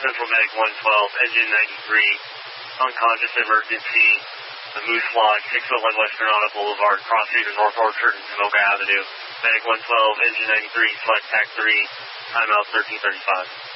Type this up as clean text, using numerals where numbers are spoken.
Central Medic 112, Engine 93, unconscious emergency, the Moose Lodge, 601 West Granada Boulevard, cross street of North Orchard and Tomoka Avenue. Medic 112, Engine 93, select TAC 3, timeout 1335.